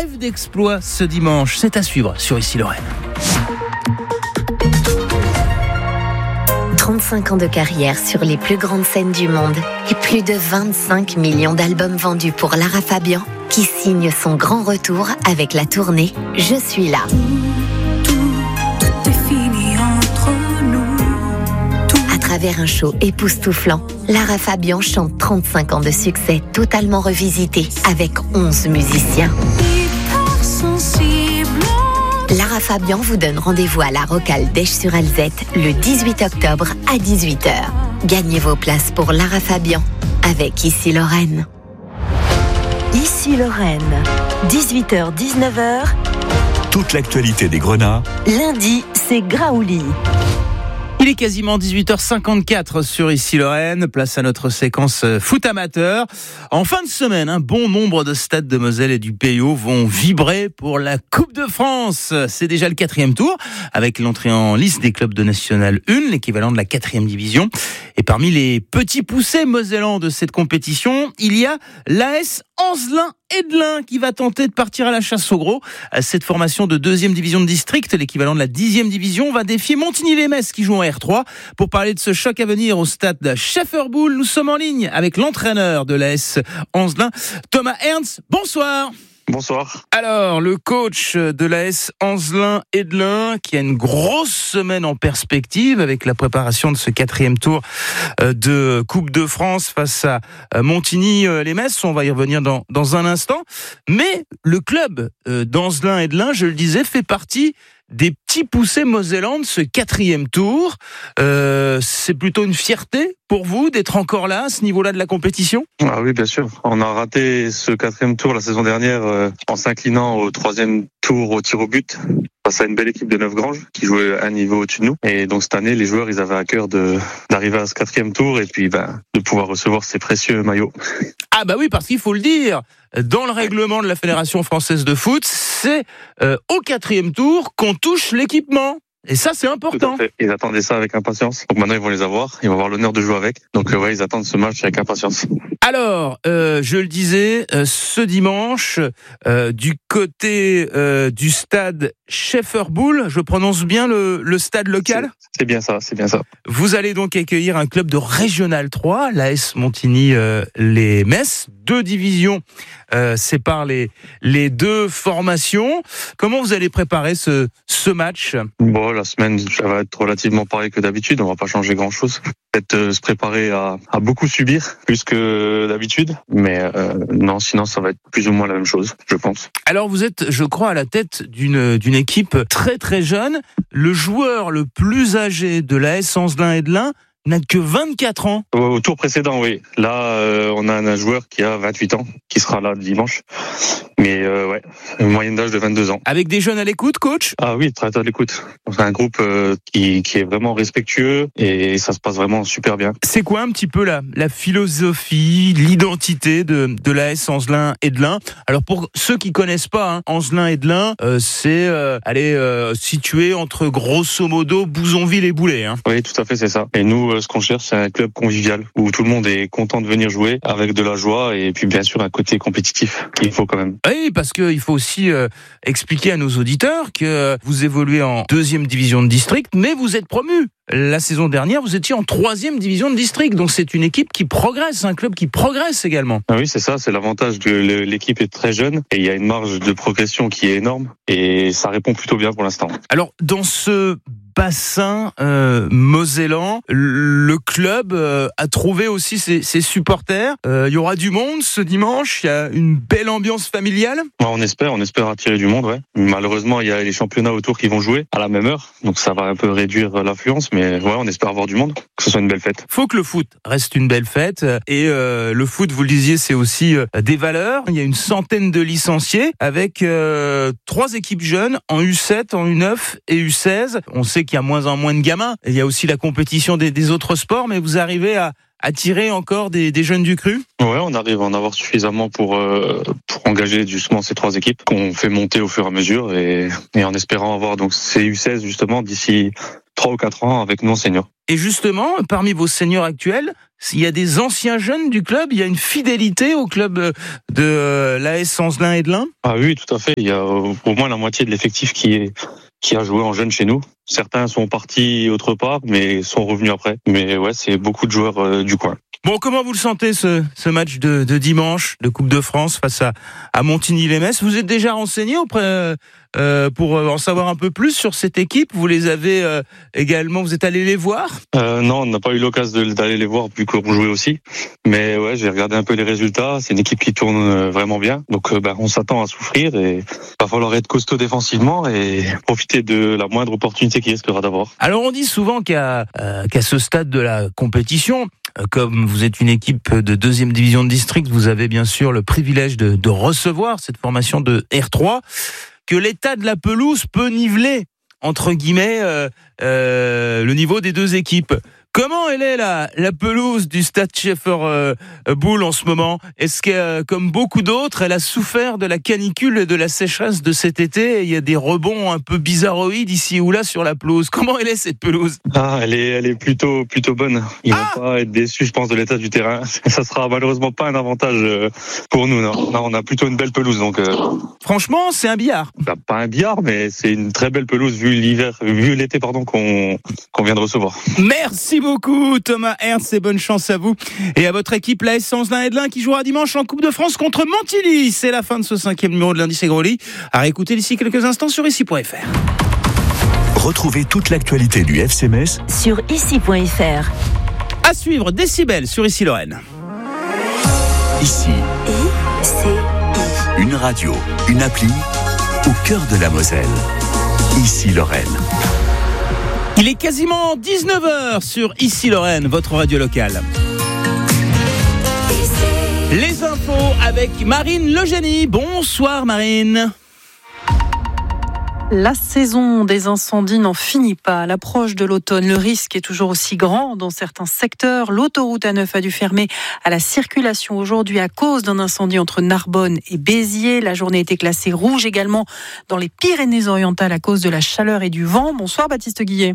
rêve d'exploit ce dimanche. C'est à suivre sur Ici Lorraine. 35 ans de carrière sur les plus grandes scènes du monde et plus de 25 millions d'albums vendus pour Lara Fabian, qui signe son grand retour avec la tournée « Je suis là ». Tout est fini entre nous. À travers un show époustouflant, Lara Fabian chante 35 ans de succès totalement revisité avec 11 musiciens. Lara Fabian vous donne rendez-vous à la Rocale d'Esch-sur-Alzette le 18 octobre à 18h. Gagnez vos places pour Lara Fabian avec Ici Lorraine. Ici Lorraine, 18h-19h. Toute l'actualité des Grenats. Lundi, c'est Graouli. Il est quasiment 18h54 sur Ici Lorraine, place à notre séquence foot amateur. En fin de semaine, un bon nombre de stades de Moselle et du Pays Haut vont vibrer pour la Coupe de France. C'est déjà le 4e tour, avec l'entrée en lice des clubs de National 1, l'équivalent de la 4e division. Et parmi les petits poussés mosellans de cette compétition, il y a l'AS Anzelin-Edlin qui va tenter de partir à la chasse au gros. Cette formation de 2e division de district, l'équivalent de la 10e division, va défier Montigny-les-Metz qui joue en R3. Pour parler de ce choc à venir au stade Schefferboul, nous sommes en ligne avec l'entraîneur de l'AS Anzelin, Thomas Ernst. Bonsoir. Bonsoir. Alors, le coach de l'AS Anzelin-Edlin qui a une grosse semaine en perspective avec la préparation de ce 4e tour de Coupe de France face à Montigny-les-Metz. On va y revenir dans un instant. Mais le club d'Anzelin-Edlin, je le disais, fait partie des petits poussés mosellans de ce 4e tour. C'est plutôt une fierté pour vous d'être encore là, à ce niveau-là de la compétition ? Ah oui, bien sûr. On a raté ce 4e tour la saison dernière en s'inclinant au 3e tour au tir au but face à une belle équipe de Neufgrange qui jouait un niveau au-dessus de nous. Et donc cette année, les joueurs, ils avaient à cœur d'arriver à ce 4e tour et puis de pouvoir recevoir ces précieux maillots. Ah bah oui, parce qu'il faut le dire, dans le règlement de la Fédération française de foot, c'est au 4e tour qu'on touche l'équipement. Et ça, c'est important. Tout à fait. Ils attendaient ça avec impatience. Donc maintenant, ils vont les avoir. Ils vont avoir l'honneur de jouer avec. Donc ouais, ils attendent ce match avec impatience. Alors, je le disais, ce dimanche, du côté du stade Schefferboul, je prononce bien le stade local ? C'est bien ça, c'est bien ça. Vous allez donc accueillir un club de Régional 3, l'AS Montigny-les-Metz. 2 divisions séparent les deux formations. Comment vous allez préparer ce match ? Bon, la semaine, ça va être relativement pareil que d'habitude. On va pas changer grand-chose. Peut-être se préparer à beaucoup subir, plus que d'habitude. Mais non, sinon, ça va être plus ou moins la même chose, je pense. Alors, vous êtes, je crois, à la tête d'une équipe très très jeune. Le joueur le plus âgé de l'AS Anzelin-Edlin n'a que 24 ans. Au tour précédent, oui. Là, on a un joueur qui a 28 ans, qui sera là dimanche. Mais ouais, une moyenne d'âge de 22 ans. Avec des jeunes à l'écoute, coach ? Ah oui, très à l'écoute. C'est un groupe qui est vraiment respectueux et ça se passe vraiment super bien. C'est quoi un petit peu la philosophie, l'identité de l'AS Anzelin-Edlin ? Alors pour ceux qui connaissent pas, Anzelin-Edlin, c'est situé entre grosso modo Bouzonville et Boulay. Oui, tout à fait, c'est ça. Et nous, ce qu'on cherche, c'est un club convivial où tout le monde est content de venir jouer avec de la joie et puis bien sûr un côté compétitif qu'il faut quand même. Oui, parce qu'il faut aussi expliquer à nos auditeurs que vous évoluez en 2e division de district, mais vous êtes promu. La saison dernière, vous étiez en 3e division de district, donc c'est une équipe qui progresse, un club qui progresse également. Ah oui, c'est ça, c'est l'avantage de l'équipe est très jeune et il y a une marge de progression qui est énorme et ça répond plutôt bien pour l'instant. Alors, dans ce bassin mosellan, le club a trouvé aussi ses supporters. Il y aura du monde ce dimanche, il y a une belle ambiance familiale. Ouais, on espère attirer du monde, ouais. Malheureusement, il y a les championnats autour qui vont jouer à la même heure, donc ça va un peu réduire l'affluence, mais ouais, on espère avoir du monde, que ce soit une belle fête. Faut que le foot reste une belle fête et le foot, vous le disiez, c'est aussi des valeurs. Il y a une centaine de licenciés avec 3 équipes jeunes en U7, en U9 et U16. On sait qu'il y a moins en moins de gamins. Il y a aussi la compétition des autres sports, mais vous arrivez à attirer encore des jeunes du cru ? Ouais, on arrive à en avoir suffisamment pour engager justement ces 3 équipes qu'on fait monter au fur et à mesure et en espérant avoir donc ces U16 justement d'ici 3 ou 4 ans avec nous en seniors. Et justement, parmi vos seniors actuels, il y a des anciens jeunes du club, il y a une fidélité au club de l'AS Sanzelin et de l'Ain. Ah oui, tout à fait. Il y a au moins la moitié de l'effectif qui a joué en jeune chez nous. Certains sont partis autre part, mais sont revenus après. Mais ouais, c'est beaucoup de joueurs du coin. Bon, comment vous le sentez ce match de dimanche de Coupe de France face à Montigny-lès-Metz? Vous êtes déjà renseigné auprès pour en savoir un peu plus sur cette équipe? Vous les avez également, vous êtes allé les voir? Non, on n'a pas eu l'occasion d'aller les voir vu qu'on jouait aussi. Mais ouais, j'ai regardé un peu les résultats. C'est une équipe qui tourne vraiment bien. Donc on s'attend à souffrir et va falloir être costaud défensivement et profiter de la moindre opportunité qu'il risquera d'avoir. Alors on dit souvent qu'à ce stade de la compétition, comme vous êtes une équipe de 2e division de district, vous avez bien sûr le privilège de recevoir cette formation de R3, que l'état de la pelouse peut niveler, entre guillemets, le niveau des deux équipes. Comment elle est la pelouse du Stade Scheffer-Boule en ce moment? Est-ce que, comme beaucoup d'autres, elle a souffert de la canicule et de la sécheresse de cet été? Il y a des rebonds un peu bizarroïdes ici ou là sur la pelouse. Comment elle est cette pelouse? Elle est plutôt bonne. Ils vont pas être déçus, je pense, de l'état du terrain. Ça sera malheureusement pas un avantage pour nous. Non, on a plutôt une belle pelouse. Donc franchement, c'est un billard. Pas un billard, mais c'est une très belle pelouse vu l'été qu'on vient de recevoir. Merci beaucoup Thomas Ernst et bonne chance à vous et à votre équipe l'AS Sanzelin et de l'Ain qui jouera dimanche en Coupe de France contre Montilly. C'est la fin de ce 5e numéro de lundi c'est Groli. À réécouter d'ici quelques instants sur ici.fr. Retrouvez toute l'actualité du FC Metz sur ici.fr. À suivre Décibel sur Ici Lorraine. Ici, une radio, une appli au cœur de la Moselle. Ici Lorraine. Il est quasiment 19h sur Ici Lorraine, votre radio locale. Les infos avec Marine Legénie. Bonsoir Marine. La saison des incendies n'en finit pas. À l'approche de l'automne, le risque est toujours aussi grand dans certains secteurs. L'autoroute A9 a dû fermer à la circulation aujourd'hui à cause d'un incendie entre Narbonne et Béziers. La journée a été classée rouge également dans les Pyrénées-Orientales à cause de la chaleur et du vent. Bonsoir Baptiste Guillet.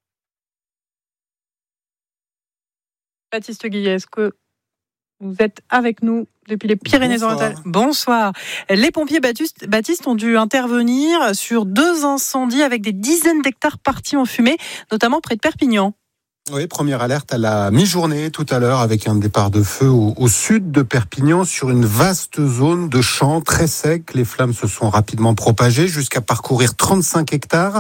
Baptiste Guillet, est-ce que vous êtes avec nous depuis les Pyrénées-Orientales? Bonsoir. Les pompiers Baptiste ont dû intervenir sur 2 incendies avec des dizaines d'hectares partis en fumée, notamment près de Perpignan. Oui, première alerte à la mi-journée tout à l'heure avec un départ de feu au sud de Perpignan sur une vaste zone de champs très secs. Les flammes se sont rapidement propagées jusqu'à parcourir 35 hectares.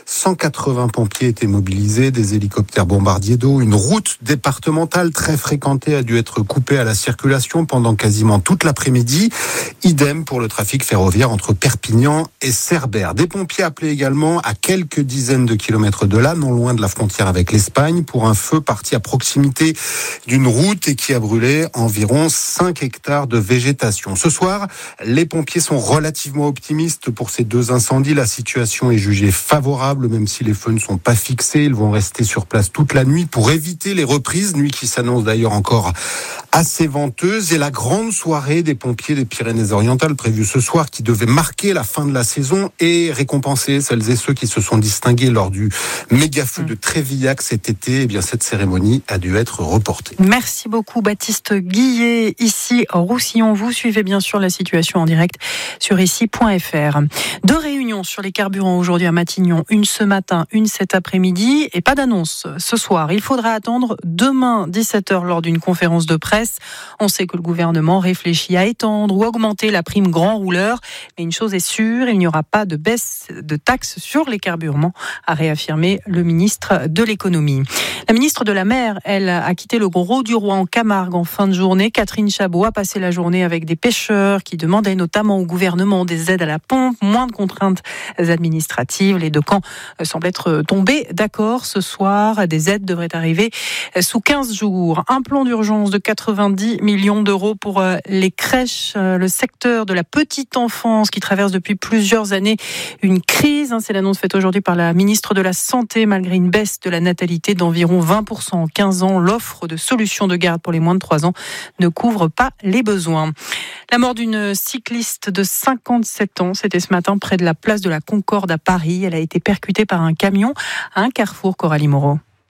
180 pompiers étaient mobilisés, des hélicoptères bombardiers d'eau. Une route départementale très fréquentée a dû être coupée à la circulation pendant quasiment toute l'après-midi. Idem pour le trafic ferroviaire entre Perpignan et Cerbère. Des pompiers appelés également à quelques dizaines de kilomètres de là, non loin de la frontière avec l'Espagne, pour un feu parti à proximité d'une route et qui a brûlé environ 5 hectares de végétation. Ce soir, les pompiers sont relativement optimistes pour ces 2 incendies. La situation est jugée favorable, même si les feux ne sont pas fixés. Ils vont rester sur place toute la nuit pour éviter les reprises, nuit qui s'annonce d'ailleurs encore assez venteuse. Et la grande soirée des pompiers des Pyrénées-Orientales prévue ce soir, qui devait marquer la fin de la saison et récompenser celles et ceux qui se sont distingués lors du méga feu de Trévillac cet été. Eh bien, cette cérémonie a dû être reportée. Merci beaucoup Baptiste Guillet, ici au Roussillon. Vous suivez bien sûr la situation en direct sur ici.fr. 2 réunions sur les carburants aujourd'hui à Matignon, une ce matin, une cet après-midi, et pas d'annonce ce soir. Il faudra attendre demain 17h lors d'une conférence de presse. On sait que le gouvernement réfléchit à étendre ou augmenter la prime grand rouleur, mais une chose est sûre, il n'y aura pas de baisse de taxes sur les carburants, a réaffirmé le ministre de l'économie. La ministre de la Mer, elle, a quitté le Gros du Roi en Camargue en fin de journée. Catherine Chabot a passé la journée avec des pêcheurs qui demandaient notamment au gouvernement des aides à la pompe, moins de contraintes administratives. Les 2 camps semblent être tombés d'accord. Ce soir, des aides devraient arriver sous 15 jours. Un plan d'urgence de 90 millions d'euros pour les crèches, le secteur de la petite enfance qui traverse depuis plusieurs années une crise. C'est l'annonce faite aujourd'hui par la ministre de la Santé. Malgré une baisse de la natalité d'environ 20% en 15 ans, l'offre de solutions de garde pour les moins de 3 ans ne couvre pas les besoins. La mort d'une cycliste de 57 ans, c'était ce matin près de la place de la Concorde à Paris. Elle a été percutée par un camion à un carrefour, Coralie Moreau.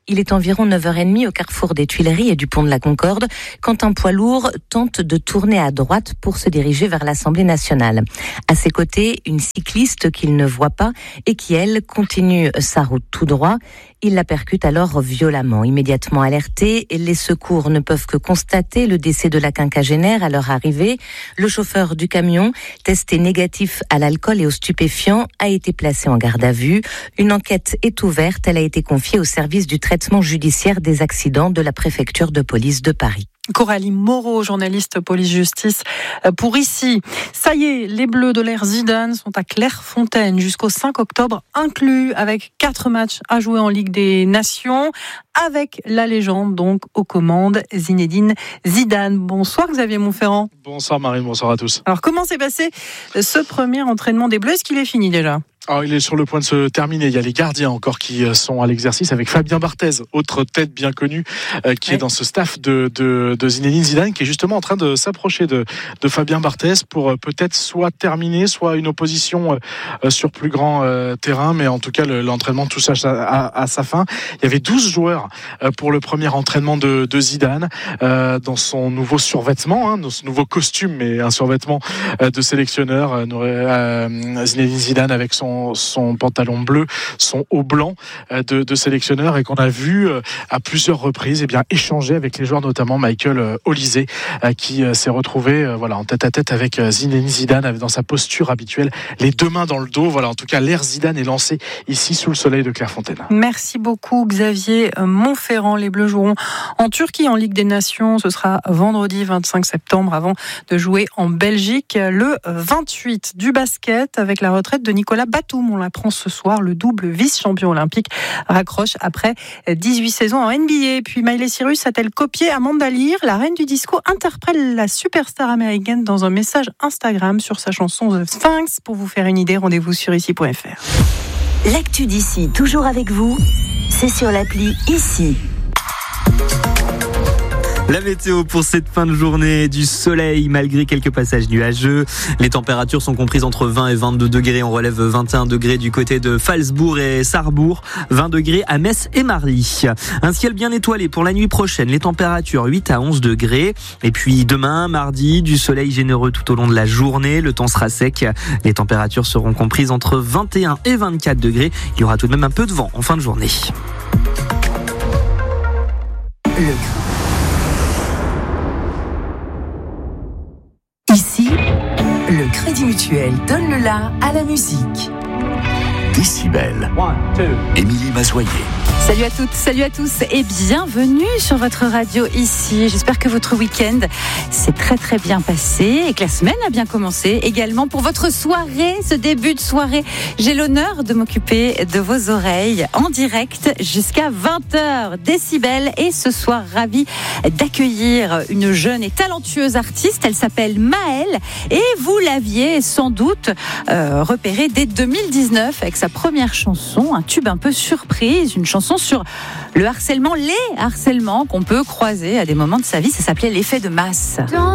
Il est environ 9h30 au carrefour des Tuileries et du pont de la Concorde quand un poids lourd tente de tourner à droite pour se diriger vers l'Assemblée nationale. À ses côtés, une cycliste qu'il ne voit pas et qui, elle, continue sa route tout droit. Il la percute alors violemment. Immédiatement alerté, les secours ne peuvent que constater le décès de la quinquagénaire à leur arrivée. Le chauffeur du camion, testé négatif à l'alcool et aux stupéfiants, a été placé en garde à vue. Une enquête est ouverte. Elle a été confiée au service du traitement judiciaire des accidents de la préfecture de police de Paris. Coralie Moreau, journaliste police-justice pour ici. Ça y est, les Bleus de l'ère Zidane sont à Clairefontaine jusqu'au 5 octobre inclus, avec 4 matchs à jouer en Ligue des Nations, avec la légende donc aux commandes, Zinedine Zidane. Bonsoir Xavier Montferrand. Bonsoir Marine, bonsoir à tous. Alors comment s'est passé ce premier entraînement des Bleus? Est-ce qu'il est fini déjà? Alors, il est sur le point de se terminer. Il y a les gardiens encore qui sont à l'exercice avec Fabien Barthez, autre tête bien connue qui est dans ce staff de Zinedine Zidane, qui est justement en train de s'approcher de Fabien Barthez pour peut-être soit terminer, soit une opposition sur plus grand terrain. Mais en tout cas, l'entraînement touche à sa fin. Il y avait 12 joueurs pour le premier entraînement de Zidane dans son nouveau survêtement, dans ce nouveau costume, mais un survêtement de sélectionneur. Zinedine Zidane avec son pantalon bleu, son haut blanc de sélectionneur, et qu'on a vu à plusieurs reprises échanger avec les joueurs, notamment Michael Olise, qui s'est retrouvé en tête-à-tête avec Zinedine Zidane dans sa posture habituelle, les deux mains dans le dos. Voilà, en tout cas, l'ère Zidane est lancée ici sous le soleil de Clairefontaine. Merci beaucoup Xavier Montferrand. Les Bleus joueront en Turquie en Ligue des Nations. Ce sera vendredi 25 septembre avant de jouer en Belgique le 28. Du basket avec la retraite de Nicolas Batum. On l'apprend ce soir, le double vice-champion olympique raccroche après 18 saisons en NBA. Puis Miley Cyrus a-t-elle copié Amanda Lear? La reine du disco interprète la superstar américaine dans un message Instagram sur sa chanson The Sphinx. Pour vous faire une idée, rendez-vous sur ici.fr. L'actu d'ici, toujours avec vous, c'est sur l'appli Ici. La météo pour cette fin de journée, du soleil malgré quelques passages nuageux. Les températures sont comprises entre 20 et 22 degrés. On relève 21 degrés du côté de Phalsbourg et Sarrebourg, 20 degrés à Metz et Marly. Un ciel bien étoilé pour la nuit prochaine. Les températures 8 à 11 degrés. Et puis demain, mardi, du soleil généreux tout au long de la journée. Le temps sera sec. Les températures seront comprises entre 21 et 24 degrés. Il y aura tout de même un peu de vent en fin de journée. Ici, le Crédit Mutuel donne le la à la musique. Décibel. Émilie Mazoyer. Salut à toutes, salut à tous et bienvenue sur votre radio Ici. J'espère que votre week-end s'est très très bien passé et que la semaine a bien commencé également pour votre soirée, ce début de soirée. J'ai l'honneur de m'occuper de vos oreilles en direct jusqu'à 20h. Décibel, et ce soir ravie d'accueillir une jeune et talentueuse artiste. Elle s'appelle Maëlle et vous l'aviez sans doute repérée dès 2019 avec sa première chanson, un tube un peu surprise, une chanson sur le harcèlement, les harcèlements qu'on peut croiser à des moments de sa vie. Ça s'appelait l'effet de masse.